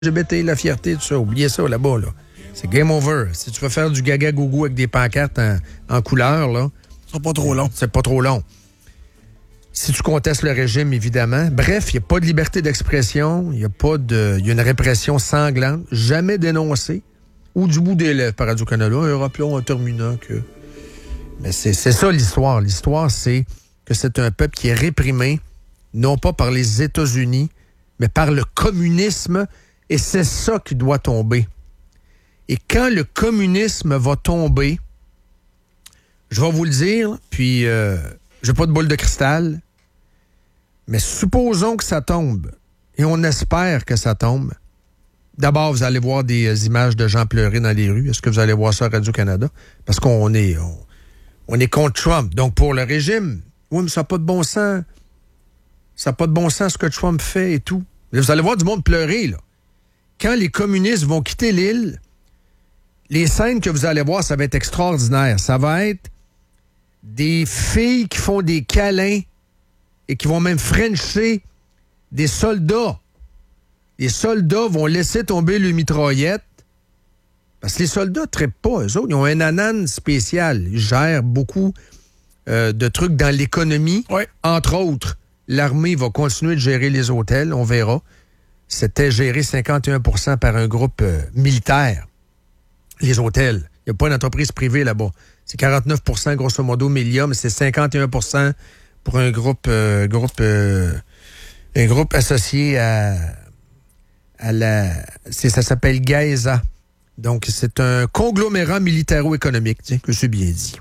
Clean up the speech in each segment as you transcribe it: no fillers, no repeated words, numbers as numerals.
LGBT, la fierté, tout ça. Oubliez ça là-bas, là. C'est game over. Si tu veux faire du gaga-gougou avec des pancartes en couleur, là... C'est pas trop long. C'est pas trop long. Si tu contestes le régime, évidemment. Bref, il n'y a pas de liberté d'expression. Il y a une répression sanglante. Jamais dénoncée. Ou du bout des lèvres par Radio-Canada. Rappelons en terminant que... Mais c'est ça l'histoire. L'histoire, c'est que c'est un peuple qui est réprimé, non pas par les États-Unis, mais par le communisme. Et c'est ça qui doit tomber. Et quand le communisme va tomber, je vais vous le dire, puis j'ai pas de boule de cristal, mais supposons que ça tombe, et on espère que ça tombe. D'abord, vous allez voir des images de gens pleurer dans les rues. Est-ce que vous allez voir ça à Radio-Canada? Parce qu'on est contre Trump. Donc, pour le régime, oui, mais ça n'a pas de bon sens. Ça n'a pas de bon sens ce que Trump fait et tout. Mais vous allez voir du monde pleurer, là. Quand les communistes vont quitter l'île, les scènes que vous allez voir, ça va être extraordinaire. Ça va être des filles qui font des câlins et qui vont même frencher des soldats. Les soldats vont laisser tomber le mitraillette parce que les soldats ne trippent pas. Eux autres, ils ont un ananas spécial. Ils gèrent beaucoup de trucs dans l'économie. Ouais. Entre autres, l'armée va continuer de gérer les hôtels. On verra. C'était géré 51% par un groupe militaire. Les hôtels. Il n'y a pas d'entreprise privée là-bas. C'est 49% grosso modo Millium, c'est 51% pour un groupe associé à ça s'appelle GAESA. Donc, c'est un conglomérat militaro-économique. Tiens, que c'est bien dit.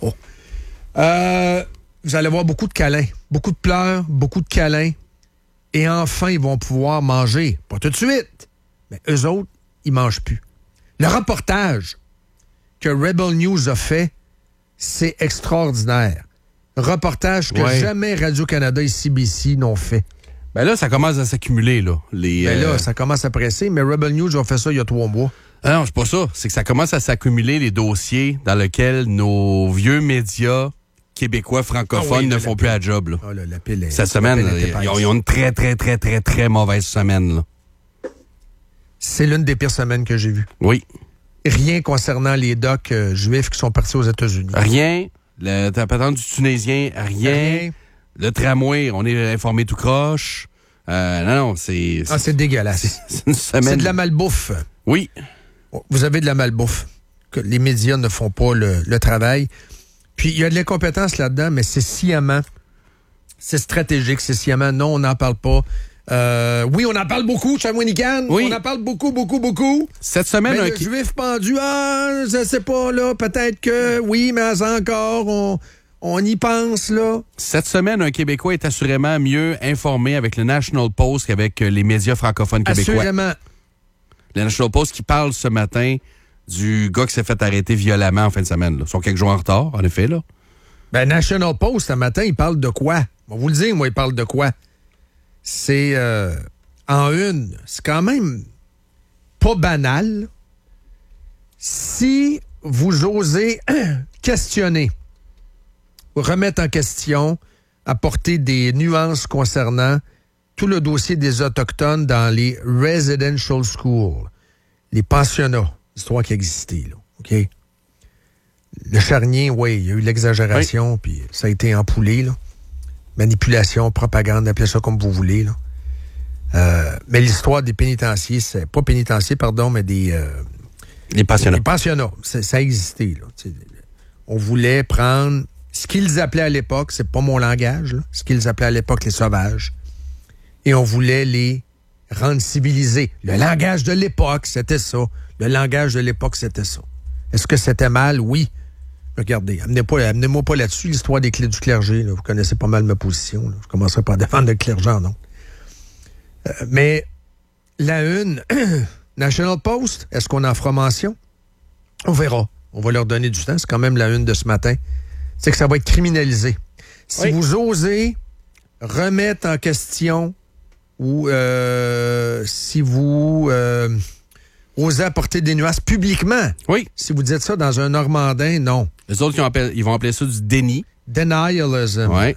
Vous allez voir beaucoup de câlins, beaucoup de pleurs, beaucoup de câlins. Et enfin, ils vont pouvoir manger. Pas tout de suite, mais eux autres, ils mangent plus. Le reportage que Rebel News a fait, c'est extraordinaire. Reportage que jamais Radio-Canada et CBC n'ont fait. Ben là, ça commence à s'accumuler, là. Là, ça commence à presser, mais Rebel News ont fait ça il y a 3 mois. Ah non, c'est pas ça. C'est que ça commence à s'accumuler les dossiers dans lesquels nos vieux médias québécois francophones ne font plus la job, là. Oh là, la pile est, cette semaine, ils ont une très, très, très, très, très mauvaise semaine, là. C'est l'une des pires semaines que j'ai vues. Oui. Rien concernant les docs juifs qui sont partis aux États-Unis. Rien. Ta patente du Tunisien, rien. Le tramway, on est informé tout croche. Non, c'est... Ah, c'est dégueulasse. C'est une semaine... C'est de la malbouffe. Oui. Vous avez de la malbouffe. Que les médias ne font pas le travail. Puis, il y a de l'incompétence là-dedans, mais c'est sciemment. C'est stratégique, c'est sciemment. Non, on n'en parle pas. Oui, on en parle beaucoup, Shawinigan. Oui. On en parle beaucoup, beaucoup, beaucoup. Cette semaine... Mais le juif pendu, je sais pas, là, peut-être que... Oui, mais encore, on y pense, là. Cette semaine, un Québécois est assurément mieux informé avec le National Post qu'avec les médias francophones québécois. Assurément. Le National Post qui parle ce matin du gars qui s'est fait arrêter violemment en fin de semaine, là. Ils sont quelques jours en retard, en effet, là. Ben, National Post, ce matin, il parle de quoi? On va vous le dire, moi, il parle de quoi? C'est en une. C'est quand même pas banal. Si vous osez questionner, remettre en question, apporter des nuances concernant tout le dossier des Autochtones dans les residential schools, les pensionnats, histoire qui existait, là, OK? Le charnier, oui, il y a eu l'exagération, puis ça a été empoulé, là. Manipulation, propagande, appelez ça comme vous voulez, là. Mais l'histoire des pénitenciers, c'est pas pénitenciers, pardon, mais des... les pensionnats. Les pensionnats, ça a existé, là. T'sais, on voulait prendre ce qu'ils appelaient à l'époque, c'est pas mon langage, là, ce qu'ils appelaient à l'époque les sauvages, et on voulait les rendre civilisés. Le langage de l'époque, c'était ça. Le langage de l'époque, c'était ça. Est-ce que c'était mal? Oui. Regardez, amenez-moi pas là-dessus l'histoire des clés du clergé. Là. Vous connaissez pas mal ma position. Là. Je commencerai pas à défendre le clergé, non. Mais la une, National Post, est-ce qu'on en fera mention? On verra. On va leur donner du temps. C'est quand même la une de ce matin. C'est que ça va être criminalisé. Si vous osez remettre en question ou si vous osez apporter des nuances publiquement. Oui. Si vous dites ça dans un Normandin, non. Les autres, ils vont appeler ça du déni. Denialism. Oui.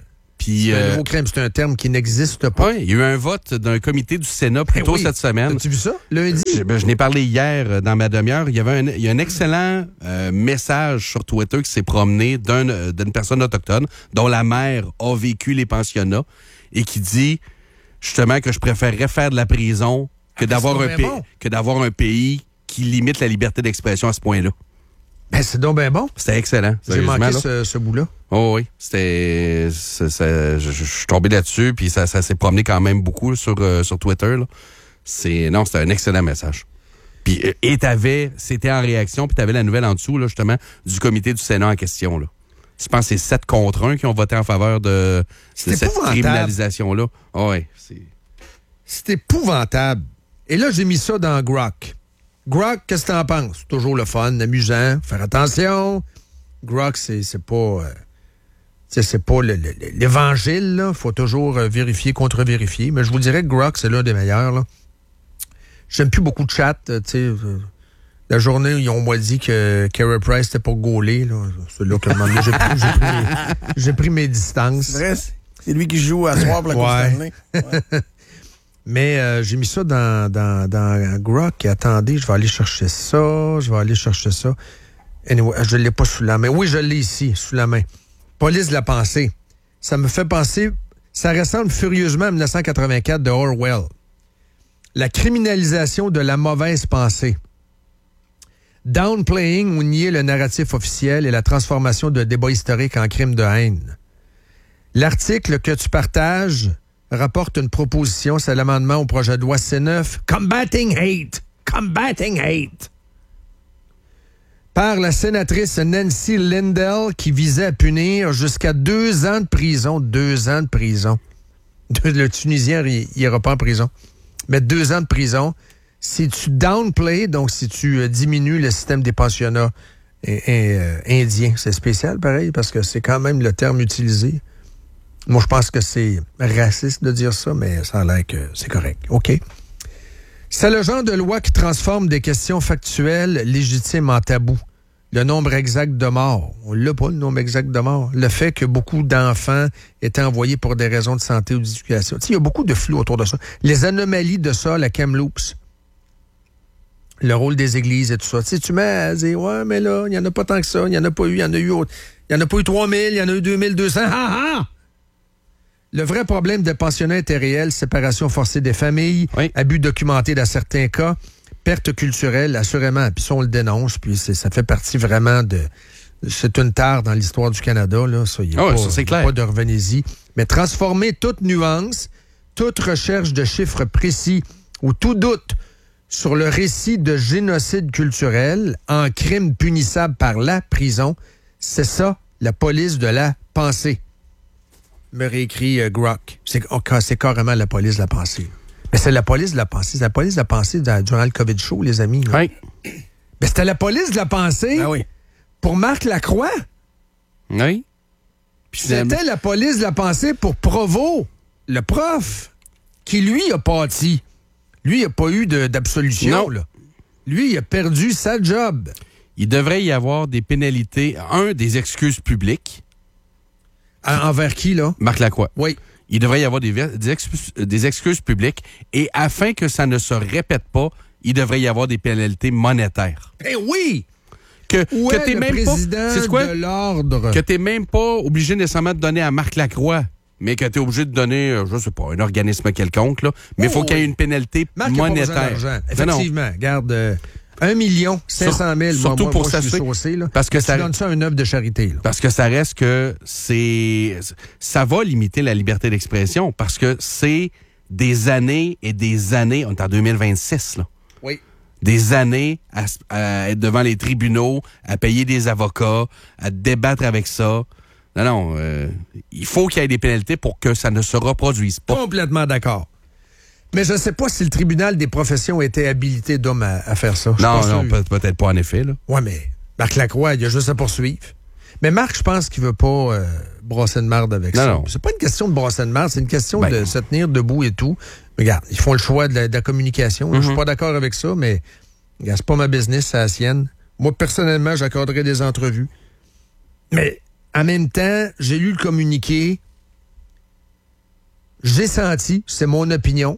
Puis, c'est un nouveau crime, c'est un terme qui n'existe pas. Oui, il y a eu un vote d'un comité du Sénat plus tôt cette semaine. As-tu vu ça, lundi? Je n'ai parlé hier dans ma demi-heure. Il y a un excellent message sur Twitter qui s'est promené d'une personne autochtone dont la mère a vécu les pensionnats et qui dit justement que je préférerais faire de la prison que d'avoir un pays qui limite la liberté d'expression à ce point-là. Ben, c'est donc bien bon. C'était excellent. J'ai manqué ce bout-là. Oh oui, je suis tombé là-dessus, puis ça s'est promené quand même beaucoup sur Twitter. Là. C'était un excellent message. Puis, c'était en réaction, puis t'avais la nouvelle en dessous, là, justement, du comité du Sénat en question, là. Je pense que c'est 7-1 qui ont voté en faveur de cette criminalisation-là. Oh oui, c'est épouvantable. Et là, j'ai mis ça dans Grok. Grok, qu'est-ce que t'en penses? Toujours le fun, amusant, faire attention. Grok, c'est pas l'évangile, là. Faut toujours vérifier, contre-vérifier. Mais je vous dirais que Grok, c'est l'un des meilleurs, là. J'aime plus beaucoup de chat, tu sais. La journée où ils ont moi dit que Carey Price était pour gauler, là. C'est là que j'ai pris mes distances. C'est vrai, c'est lui qui joue à soir pour la Coupe Stanley. Ouais. Mais j'ai mis ça dans Grok. Attendez, je vais aller chercher ça. Anyway, je ne l'ai pas sous la main. Oui, je l'ai ici, sous la main. Police de la pensée. Ça me fait penser... Ça ressemble furieusement à 1984 de Orwell. La criminalisation de la mauvaise pensée. Downplaying ou nier le narratif officiel et la transformation de débats historiques en crimes de haine. L'article que tu partages... rapporte une proposition, c'est l'amendement au projet de loi C9, Combating Hate, par la sénatrice Nancy Lindell, qui visait à punir jusqu'à 2 ans de prison. 2 ans de prison. Le Tunisien, il n'ira pas en prison. Mais 2 ans de prison, si tu downplay, donc si tu diminues le système des pensionnats indiens. C'est spécial, pareil, parce que c'est quand même le terme utilisé. Moi, je pense que c'est raciste de dire ça, mais ça a l'air que c'est correct. OK. C'est le genre de loi qui transforme des questions factuelles légitimes en tabou. Le nombre exact de morts. On l'a pas, le nombre exact de morts. Le fait que beaucoup d'enfants étaient envoyés pour des raisons de santé ou d'éducation. Tu sais, il y a beaucoup de flou autour de ça. Les anomalies de ça, la Kamloops. Le rôle des églises et tout ça. Tu sais, tu mets à dire, ouais, mais là, il n'y en a pas tant que ça. Il n'y en a pas eu, il y en a eu 3000, il y en a eu 2200. Ha, ha! Le vrai problème des pensionnats était réel, séparation forcée des familles, abus documentés dans certains cas, perte culturelle, assurément. Puis ça, on le dénonce, puis ça fait partie vraiment de... C'est une tare dans l'histoire du Canada, là. Ça, il n'y a pas de revenez-y. Mais transformer toute nuance, toute recherche de chiffres précis ou tout doute sur le récit de génocide culturel en crime punissable par la prison, c'est ça, la police de la pensée. Me réécrit Grok. C'est carrément la police de la pensée. Mais c'est la police de la pensée. C'est la police de la pensée durant le COVID show, les amis. Oui. Mais c'était la police de la pensée pour Marc Lacroix. Oui. Puis c'était la police de la pensée pour Provost, le prof, qui, lui, a pâti. Lui, il n'a pas eu d'absolution. Là. Lui, il a perdu sa job. Il devrait y avoir des pénalités. Des excuses publiques. Envers qui, là? Marc Lacroix. Oui. Il devrait y avoir des excuses publiques et afin que ça ne se répète pas, il devrait y avoir des pénalités monétaires. Eh oui! Que t'es même pas... de l'ordre. Que t'es même pas obligé nécessairement de donner à Marc Lacroît, mais que t'es obligé de donner, je sais pas, un organisme quelconque, là. Mais il faut qu'il y ait une pénalité monétaire. Effectivement. Regarde... 1 500 000. Surtout pour ça. Parce que ça donne ça à une œuvre de charité. Là. Parce que ça reste que ça va limiter la liberté d'expression parce que c'est des années et des années. On est en 2026, là. Oui. Des années à être devant les tribunaux, à payer des avocats, à débattre avec ça. Non, il faut qu'il y ait des pénalités pour que ça ne se reproduise pas. Complètement d'accord. Mais je ne sais pas si le tribunal des professions était habilité d'homme à faire ça. Non, peut-être pas en effet. Oui, mais Marc Lacroix, il a juste à poursuivre. Mais Marc, je pense qu'il ne veut pas brosser de marde avec ça. Non. C'est pas une question de brosser de marde, c'est une question de se tenir debout et tout. Regarde, ils font le choix de la communication. Je suis pas d'accord avec ça, mais regarde, c'est pas ma business, c'est la sienne. Moi, personnellement, j'accorderais des entrevues. Mais en même temps, j'ai lu le communiqué. j'ai senti, c'est mon opinion,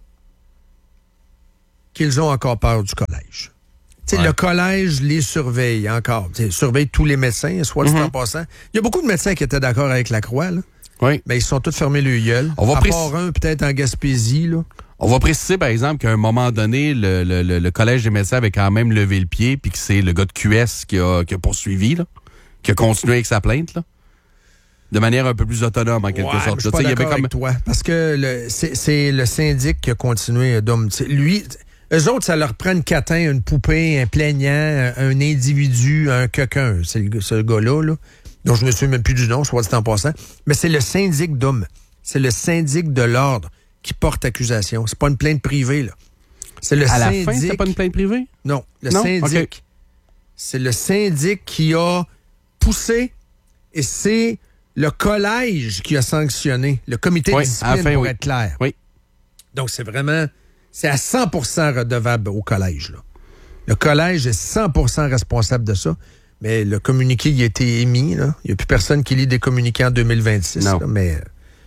qu'ils ont encore peur du collège. Ouais. Le collège les surveille encore. Surveille tous les médecins, soit dit en passant. Il y a beaucoup de médecins qui étaient d'accord avec la Croix, là. Oui. Mais ils sont tous fermés le gueule. À part un, peut-être en Gaspésie, là. On va préciser, par exemple, qu'à un moment donné, le Collège des médecins avait quand même levé le pied, puis que c'est le gars de QS qui a poursuivi, là, qui a continué avec sa plainte, là, de manière un peu plus autonome, en quelque sorte. Je suis pas d'accord avec toi, parce que c'est le syndic qui a continué. Lui, eux autres, ça leur prend une catin, une poupée, un plaignant, un individu, un quelqu'un. C'est ce gars-là, là, dont je ne me souviens même plus du nom, soit dit en passant. Mais c'est le syndic d'hommes. C'est le syndic de l'ordre qui porte accusation. C'est pas une plainte privée, là. C'est le syndic. À la fin, c'est pas une plainte privée? Non, syndic. Okay. C'est le syndic qui a poussé et c'est le collège qui a sanctionné. Le comité de discipline, pour être clair. Oui. Donc, c'est à 100% redevable au collège, là. Le collège est 100% responsable de ça. Mais le communiqué, il a été émis, là. Il n'y a plus personne qui lit des communiqués en 2026, là, mais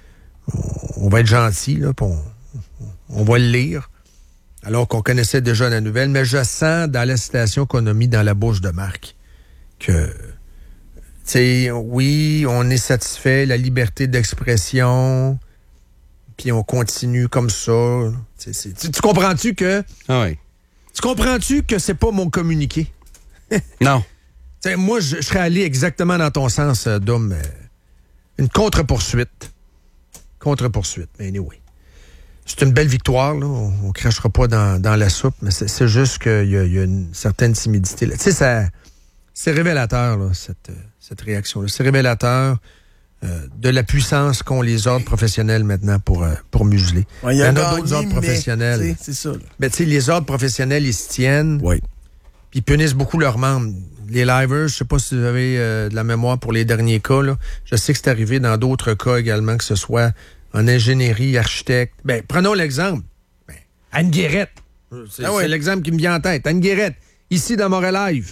on va être gentil, là, on va le lire, alors qu'on connaissait déjà la nouvelle, mais je sens dans la citation qu'on a mis dans la bouche de Marc que, tu sais, oui, on est satisfait, la liberté d'expression, puis on continue comme ça. Tu comprends-tu que... Ah oui. Tu comprends-tu que c'est pas mon communiqué? Non. T'sais, moi, je serais allé exactement dans ton sens, Dom. Une contre-poursuite. Mais anyway. C'est une belle victoire, là. On ne crachera pas dans la soupe, mais c'est juste qu'il y a une certaine timidité, là. Tu sais, c'est révélateur, là, cette réaction-là. C'est révélateur de la puissance qu'ont les ordres professionnels maintenant pour museler. Ouais, il y en a d'autres ordres professionnels. C'est ça. Ben, tu sais, les ordres professionnels, ils se tiennent. Oui. Puis ils punissent beaucoup leurs membres. Les livers, je sais pas si vous avez de la mémoire pour les derniers cas, là. Je sais que c'est arrivé dans d'autres cas également, que ce soit en ingénierie, architecte. Ben, prenons l'exemple. Ben, Anne Guérette. C'est l'exemple qui me vient en tête. Anne Guérette, ici dans Montréal Live.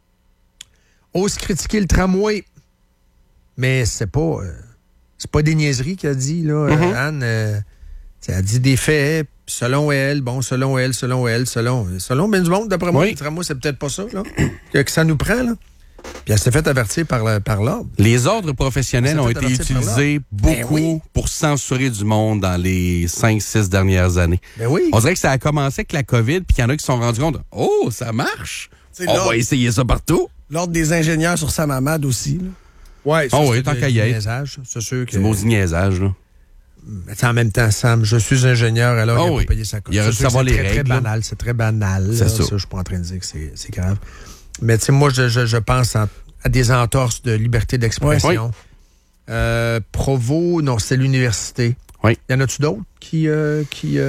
Ose critiquer le tramway. Mais c'est pas des niaiseries qu'elle dit, là, Anne. Elle a dit des faits, selon elle, selon bien du monde, d'après moi, le tramway, c'est peut-être pas ça, là, que ça nous prend, là. Puis elle s'est fait avertir par l'ordre. Les ordres professionnels ont été utilisés beaucoup pour censurer du monde dans les 5-6 dernières années. Ben oui. On dirait que ça a commencé avec la COVID, puis qu'il y en a qui se sont rendus compte, oh, ça marche. On va essayer ça partout. L'ordre des ingénieurs sur Samamad aussi, là. Ouais, tant qu'à y être. C'est sûr que... Du maudit niaisage, là. Mais en même temps, Sam, je suis ingénieur, alors il a pas payé sa cote. Il aurait dû savoir les règles. C'est très banal. C'est ça. Je suis pas en train de dire que c'est grave. Mais tu sais, moi, je pense à des entorses de liberté d'expression. Oui. Provo, non, c'est l'université. Oui. Y en a-tu d'autres qui... Ben,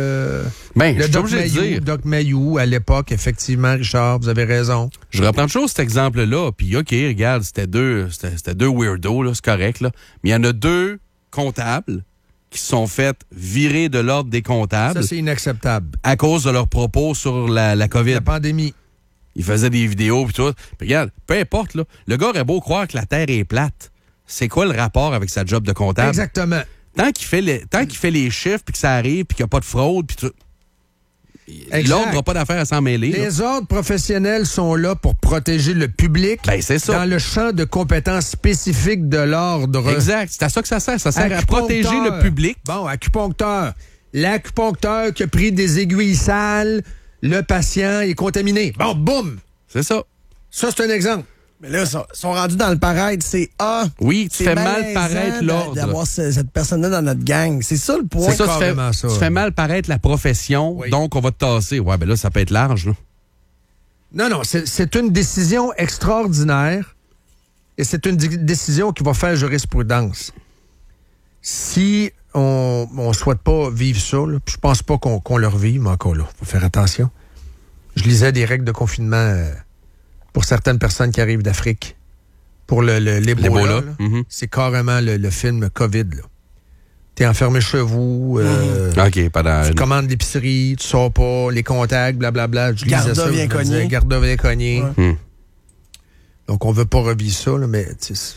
le Doc Mayou, à l'époque, effectivement, Richard, vous avez raison. Je reprends toujours cet exemple-là, puis OK, regarde, c'était deux weirdos, là, c'est correct, là. Mais il y en a deux comptables qui se sont fait virer de l'ordre des comptables. Ça, c'est inacceptable. À cause de leurs propos sur la COVID. La pandémie. Ils faisaient des vidéos, puis tout. Puis regarde, peu importe, là, le gars aurait beau croire que la Terre est plate. C'est quoi le rapport avec sa job de comptable? Exactement. Tant qu'il fait les chiffres, puis que ça arrive, puis qu'il n'y a pas de fraude, puis tout. L'ordre n'a pas d'affaire à s'en mêler. Les ordres professionnels sont là pour protéger le public c'est ça. Dans le champ de compétences spécifiques de l'ordre. Exact. C'est à ça que ça sert. Ça sert à protéger le public. Bon, acupuncteur. L'acupuncteur qui a pris des aiguilles sales, le patient est contaminé. Bon, boum! C'est ça. Ça, c'est un exemple. Mais là, ils sont rendus dans le paraître. C'est oui, tu fais mal paraître l'ordre. D'avoir cette personne-là dans notre gang. C'est ça le point. C'est ça, tu fais mal paraître la profession, donc on va te tasser. Ouais, ben là, ça peut être large, là. Non, c'est une décision extraordinaire et c'est une décision qui va faire jurisprudence. Si on ne souhaite pas vivre ça, là, puis je pense pas qu'on le revive, mais encore là, faut faire attention. Je lisais des règles de confinement pour certaines personnes qui arrivent d'Afrique. Pour l'Ebola, c'est carrément le film COVID, là. T'es enfermé chez vous, OK, tu commandes l'épicerie, tu sors pas, les contacts, blablabla. Garda vient cogner. Garda vient cogner. Ouais. Donc, on veut pas revivre ça, là, mais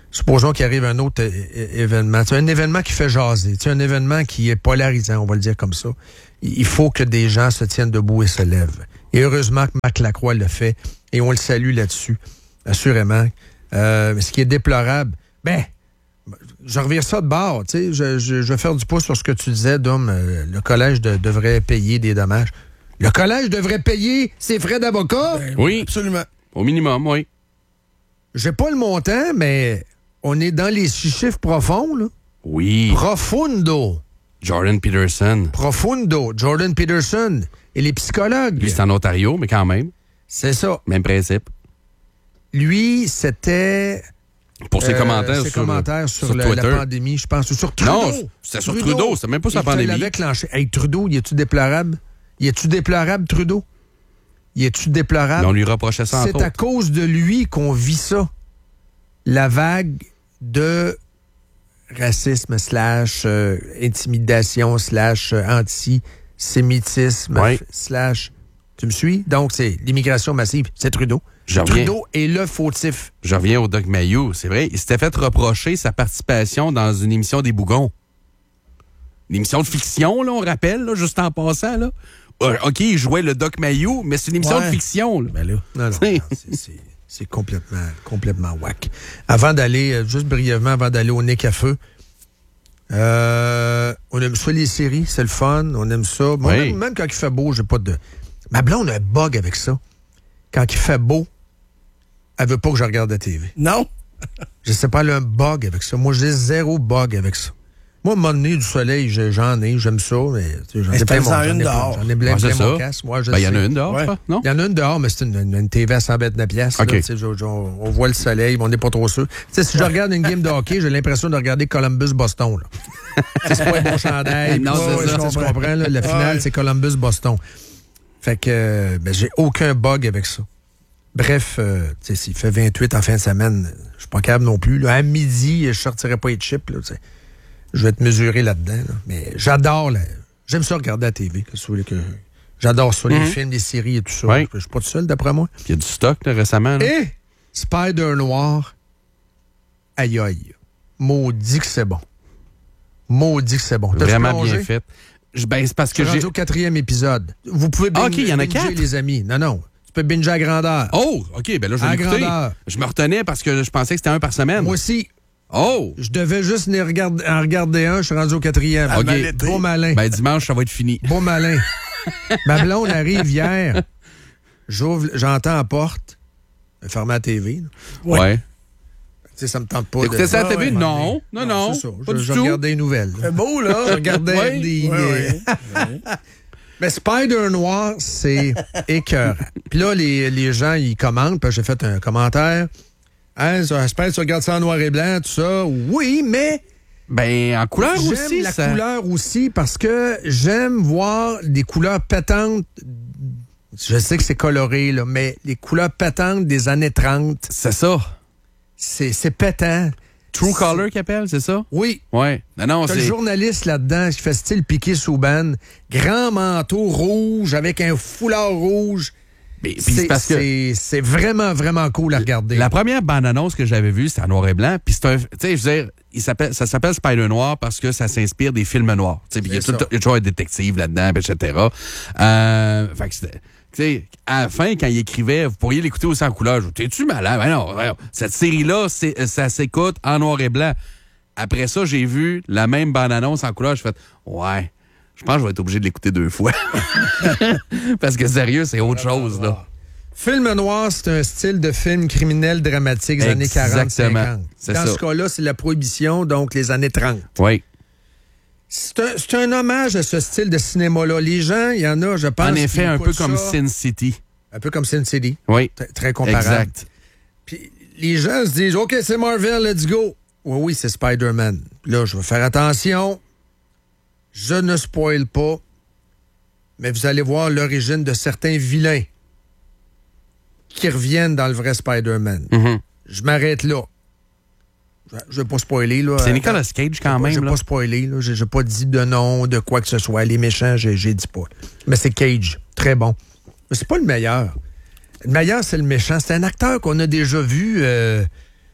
supposons qu'il arrive un autre événement. C'est un événement qui fait jaser. C'est un événement qui est polarisant, on va le dire comme ça. Il faut que des gens se tiennent debout et se lèvent. Et heureusement que Marc Lacroix le fait. Et on le salue là-dessus, assurément. Mais ce qui est déplorable, je revire ça de bord. Tu sais, je vais faire du pouce sur ce que tu disais, Dom. Le collège devrait payer des dommages. Le collège devrait payer ses frais d'avocat? Oui. Absolument. Au minimum, oui. J'ai pas le montant, mais on est dans les 6 chiffres profonds, là. Oui. Profundo. Jordan Peterson. Profundo. Jordan Peterson. Et les psychologues. Lui, c'est en Ontario, mais quand même. C'est ça. Même principe. Lui, c'était... Pour ses commentaires, sur la Twitter. pandémie, je pense. Ou sur Trudeau. Non, c'était sur Trudeau. C'était même pas sur la pandémie. Il l'avait clenché. Hey, Trudeau, il est-tu déplorable? Il est-tu déplorable, Trudeau? Il est-tu déplorable? Mais on lui reprochait ça en C'est à cause de lui qu'on vit ça. La vague de racisme / intimidation / antisémitisme / Tu me suis? Donc, c'est l'immigration massive. C'est Trudeau. Trudeau est le fautif. Je reviens au Doc Mayou. C'est vrai, il s'était fait reprocher sa participation dans une émission des Bougons. Une émission de fiction, là, on rappelle, là, juste en passant, là. OK, il jouait le Doc Mayou, mais c'est une émission de fiction, là. Ben là, non, c'est complètement whack. Avant d'aller, juste brièvement, avant d'aller au Nick à feu, on aime ça les séries, c'est le fun, on aime ça. Bon, oui. même quand il fait beau, j'ai pas de... Ma blonde a un bug avec ça. Quand il fait beau, elle veut pas que je regarde la TV. Non? Je sais pas, elle a un bug avec ça. Moi, j'ai 0 bug avec ça. Moi, à un moment donné, du soleil, j'en ai, j'aime ça, mais j'en ai plein mon casse. Moi, il y en a une dehors, non? Il y en a une dehors, mais c'est une TV à 129 piastres. Okay. On voit le soleil, mais on n'est pas trop sûr. T'sais, si je regarde une game de hockey, j'ai l'impression de regarder Columbus-Boston. C'est pas un bon chandail. Non, c'est ça. Tu comprends, là, la finale, c'est Columbus-Boston. Fait que j'ai aucun bug avec ça. Bref, s'il fait 28 en fin de semaine, je suis pas capable non plus. Là, à midi, je sortirai pas les chips. Là, je vais te mesurer là-dedans. Là. Mais j'adore. J'aime ça regarder la TV. J'adore ça, les films, les séries et tout ça. Oui. Je suis pas tout seul, d'après moi. Il y a du stock là, récemment. Là. Et Spider-Noir, aïe aïe. Maudit que c'est bon. Maudit que c'est bon. Vraiment bien fait. C'est parce que j'ai... au 4e épisode. Vous pouvez binger, il y en a 4? les amis. Non. Tu peux binger à grandeur. Oh, OK. Ben là, je vais l'écouter. Je me retenais parce que je pensais que c'était un par semaine. Moi aussi. Oh! Je devais juste en regarder un. Je suis rendu au 4e. OK. Bon malin. Ben, dimanche, ça va être fini. Bon malin. Ma blonde arrive hier. J'entends la porte. Fermer la TV. Ouais. Tu sais, ça me tente pas. Écoutez ça à la TV? Non. C'est ça. Pas du je tout. regardais les nouvelles. C'est beau, là. Je regardais des... Mais Spider-Noir, c'est écœurant. Puis là, les gens, ils commentent. Puis j'ai fait un commentaire. Hein, j'espère que tu regardes ça en noir et blanc, tout ça. Oui, mais... Ben, en couleur aussi. J'aime la couleur aussi parce que j'aime voir des couleurs pétantes. Je sais que c'est coloré, là, mais les couleurs pétantes des années 30. C'est ça. C'est pétant. True Color qu'il appelle, c'est ça? Oui. Ouais. Non, t'as le journaliste là-dedans qui fait style Piqué Souban. Grand manteau rouge avec un foulard rouge. C'est vraiment, vraiment cool à regarder. La première bande-annonce que j'avais vue, c'était en noir et blanc. Puis c'est un... Tu sais, je veux dire, ça s'appelle Spider-Noir parce que ça s'inspire des films noirs. Tu sais, il y a toujours un détective là-dedans, etc. Fait que c'était... Tu sais, à la fin, quand il écrivait, vous pourriez l'écouter aussi en couleur. T'es-tu malade? Ben non, cette série-là, ça s'écoute en noir et blanc. Après ça, j'ai vu la même bande-annonce en couleur. J'ai fait, ouais, je pense que je vais être obligé de l'écouter 2 fois. Parce que sérieux, c'est autre chose, là. Film noir, c'est un style de film criminel dramatique des années 40-50. Dans ce cas-là, c'est la prohibition, donc les années 30. Oui. C'est un hommage à ce style de cinéma-là. Les gens, il y en a, je pense... En effet, un peu comme Sin City. Un peu comme Sin City. Oui. Très comparable. Exact. Puis les gens se disent, OK, c'est Marvel, let's go. Oui, c'est Spider-Man. Là, je vais faire attention. Je ne spoil pas. Mais vous allez voir l'origine de certains vilains qui reviennent dans le vrai Spider-Man. Mm-hmm. Je m'arrête là. Je vais pas spoiler. Là. C'est Nicolas Cage quand même. Je vais pas spoiler. J'ai pas dit de nom, de quoi que ce soit. Les méchants, j'ai dit pas. Mais c'est Cage. Très bon. Mais c'est pas le meilleur. Le meilleur, c'est le méchant. C'est un acteur qu'on a déjà vu.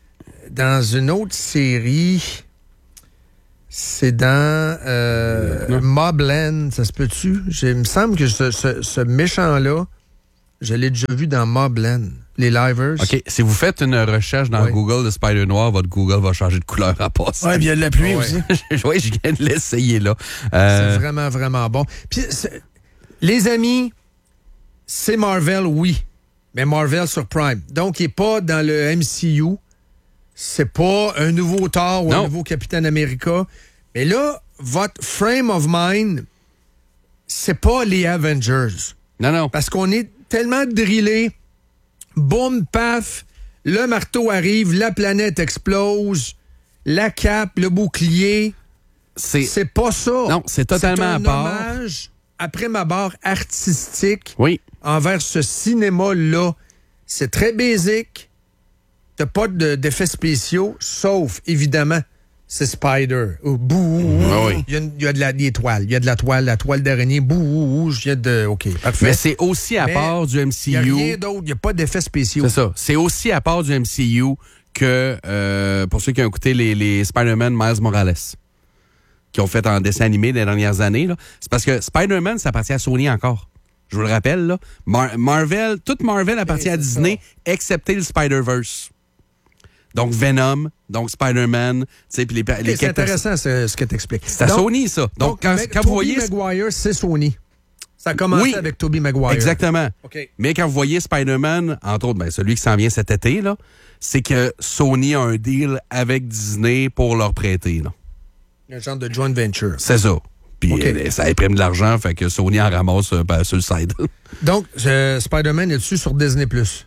dans une autre série. C'est dans Mobland, ça se peut-tu? Il me semble que ce méchant-là, je l'ai déjà vu dans Mobland, les Livers. OK, si vous faites une recherche dans Google de Spider Noir, votre Google va changer de couleur à passer. Oui, puis il y a de la pluie aussi. Oui, je viens de l'essayer, là. C'est vraiment, vraiment bon. Puis, les amis, c'est Marvel, oui, mais Marvel sur Prime. Donc, il n'est pas dans le MCU. C'est pas un nouveau Thor ou un nouveau Capitaine America. Mais là, votre frame of mind, c'est pas les Avengers. Non. Parce qu'on est tellement drillé. Boum, paf, le marteau arrive, la planète explose, la cape, le bouclier. C'est pas ça. Non, c'est totalement à part. C'est un hommage, après ma barre, artistique envers ce cinéma-là. C'est très basique. T'as pas d'effets spéciaux, sauf, évidemment, c'est Spider. Il y a de l'étoile. Il y a de la toile d'araignée. Je viens de... OK, parfait. Mais c'est aussi à part du MCU... Il n'y a rien d'autre. Il n'y a pas d'effets spéciaux. C'est ça. C'est aussi à part du MCU que, pour ceux qui ont écouté les Spider-Man Miles Morales, qui ont fait en dessin animé des dernières années, là, c'est parce que Spider-Man, ça appartient à Sony encore. Je vous le rappelle, là. Marvel, toute Marvel appartient à Disney, excepté le Spider-Verse. Donc Venom, donc Spider-Man, tu sais, puis les c'est intéressant ce que tu expliques. C'est à Sony, ça. Donc quand vous voyez... Tobey Maguire, c'est Sony. Ça a commencé avec Tobey Maguire. Exactement. Okay. Mais quand vous voyez Spider-Man, entre autres, celui qui s'en vient cet été, là, c'est que Sony a un deal avec Disney pour leur prêter. Là. Un genre de joint venture. C'est ça. Puis ça imprime de l'argent, fait que Sony en ramasse sur le side. Donc, Spider-Man est dessus sur Disney+.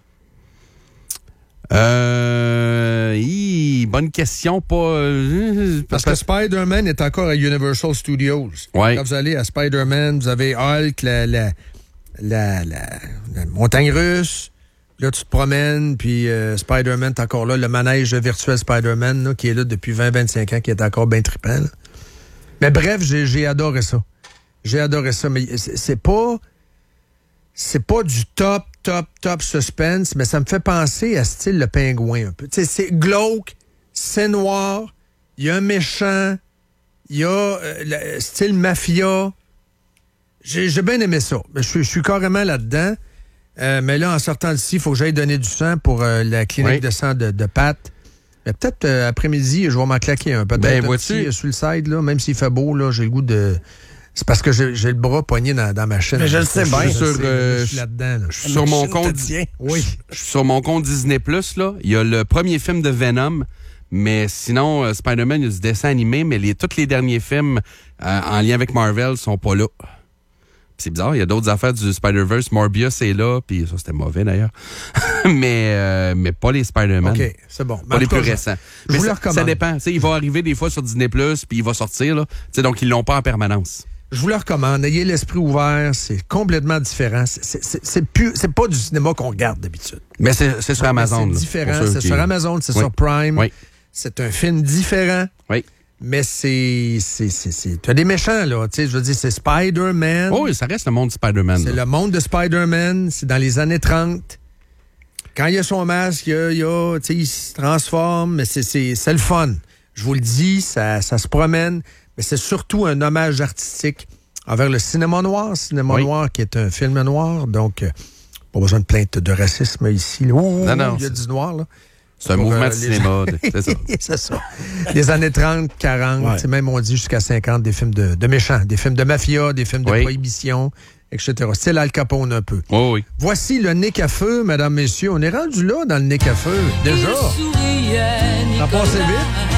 Bonne question, pas... Parce que Spider-Man est encore à Universal Studios. Ouais. Quand vous allez à Spider-Man, vous avez Hulk, la montagne russe. Là, tu te promènes, puis Spider-Man est encore là. Le manège virtuel Spider-Man, là, qui est là depuis 20-25 ans, qui est encore bien trippant. Là. Mais bref, j'ai adoré ça. J'ai adoré ça. Mais c'est pas du top suspense, mais ça me fait penser à style Le Pingouin un peu. Tu sais, c'est glauque, c'est noir, il y a un méchant, il y a style mafia. J'ai bien aimé ça. Je suis carrément là-dedans. Mais là, en sortant d'ici, il faut que j'aille donner du sang pour la clinique de sang de Pat. Mais peut-être après-midi, je vais m'en claquer un. Peut-être un petit suicide, là, même s'il fait beau, là, j'ai le goût de... C'est parce que j'ai le bras pogné dans ma chaîne. Mais je le sais bien. Je suis là-dedans. Je suis sur mon compte... Oui. Je suis sur mon compte Disney+, là. Il y a le premier film de Venom, mais sinon, Spider-Man, il y a du dessin animé, mais tous les derniers films en lien avec Marvel sont pas là. C'est bizarre, il y a d'autres affaires du Spider-Verse. Morbius est là, puis ça, c'était mauvais d'ailleurs. mais pas les Spider-Man. OK, c'est bon. Pas les plus récents. Je vous le recommande. Ça dépend. T'sais, il va arriver des fois sur Disney+, puis il va sortir. Là. T'sais, donc, ils l'ont pas en permanence. Je vous le recommande. Ayez l'esprit ouvert. C'est complètement différent. C'est pas du cinéma qu'on regarde d'habitude. Mais c'est sur Amazon. C'est différent. C'est sur Amazon, c'est sur Prime. Oui. C'est un film différent. Oui. Mais t'as des méchants, là. Tu sais, je veux dire, c'est Spider-Man. Oh oui, ça reste le monde de Spider-Man. C'est le monde de Spider-Man. C'est dans les années 30. Quand il y a son masque, tu sais, il se transforme. Mais c'est le fun. Je vous le dis, ça se promène. Mais c'est surtout un hommage artistique envers le cinéma noir. Cinéma noir qui est un film noir. Donc, pas besoin de plainte de racisme ici. Non, il y a du noir, là. C'est un mouvement de cinéma, c'est ça. C'est ça. Les années 30, 40, même on dit jusqu'à 50, des films de méchants, des films de mafia, des films de prohibition, etc. Style Al Capone un peu. Oh, oui. Voici le Nick à feu, mesdames, messieurs. On est rendu là dans le Nick à feu. Déjà. Ça passe vite.